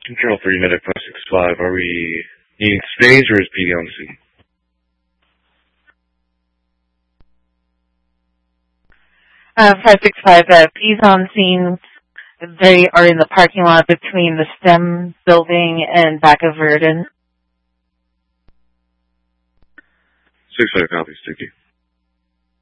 Control 3, Medic 565. Are we needing stage or is PD on the scene? 565, please on scene. They are in the parking lot between the STEM building and back of Verdun. 6-5 copies, thank you.